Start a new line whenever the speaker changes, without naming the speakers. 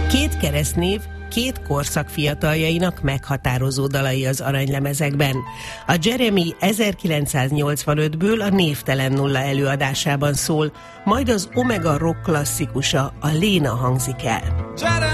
Két keresztnév, két korszak fiataljainak meghatározó dalai az aranylemezekben. A Jeremy 1985-ből a Névtelen Nulla előadásában szól, majd az Omega rock klasszikusa, a Léna hangzik el.